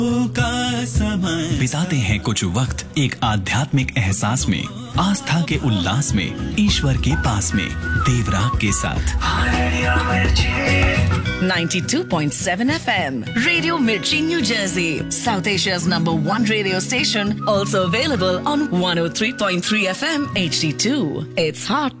का समय बिताते हैं कुछ वक्त एक आध्यात्मिक एहसास में, आस्था के उल्लास में, ईश्वर के पास में, देवराग के साथ। 92.7 FM, Radio Mirchi, New Jersey, South Asia's #1 radio station, also available on 103.3 FM HD2. It's hot